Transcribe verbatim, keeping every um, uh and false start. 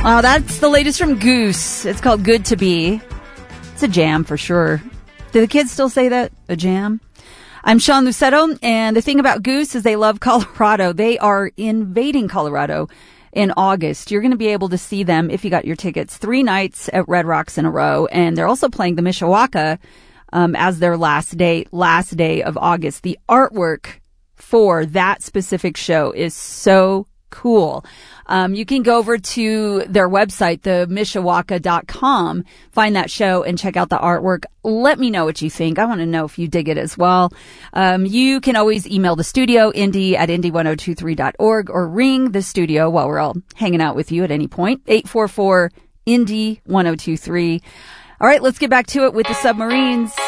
Oh, that's the latest from Goose. It's called Good to Be. It's a jam for sure. Do the kids still say that? A jam? I'm Sean Lucetto, and the thing about Goose is they love Colorado. They are invading Colorado in August. You're going to be able to see them if you got your tickets three nights at Red Rocks in a row, and they're also playing the Mishawaka um, as their last day, last day of August. The artwork for that specific show is so cool. Um, you can go over to their website, the mishawaka dot com, find that show and check out the artwork. Let me know what you think. I want to know if you dig it as well. Um, you can always email the studio, indy at indy ten twenty-three dot org, or ring the studio while we're all hanging out with you at any point, eight four four, indy ten twenty-three. All right, let's get back to it with the Submarines.